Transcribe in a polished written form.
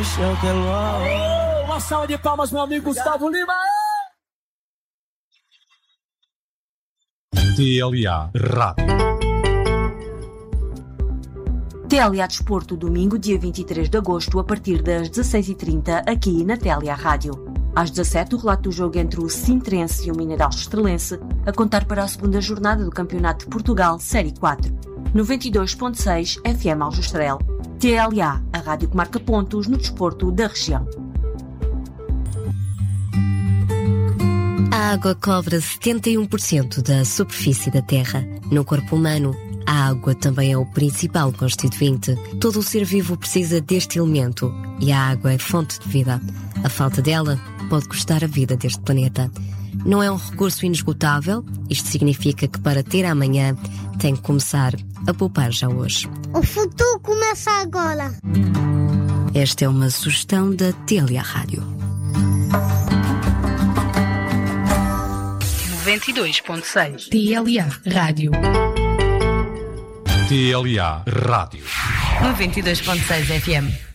Uma salva de palmas, meu amigo Gustavo Lima. TLA Rádio. TLA Desporto, domingo, dia 23 de agosto, a partir das 16h30, aqui na TLA Rádio. Às 17h, o relato do jogo entre o Sintrense e o Mineral Estrelense, a contar para a segunda jornada do Campeonato de Portugal, Série 4. 92.6 FM Aljustrel. TLA, a rádio que marca pontos no desporto da região. A água cobre 71% da superfície da Terra. No corpo humano, a água também é o principal constituinte. Todo o ser vivo precisa deste elemento e a água é fonte de vida. A falta dela pode custar a vida deste planeta. Não é um recurso inesgotável, isto significa que para ter amanhã tem que começar a poupar já hoje. O futuro começa agora. Esta é uma sugestão da TLA Rádio. 92.6 TLA Rádio. TLA Rádio. 92.6 FM.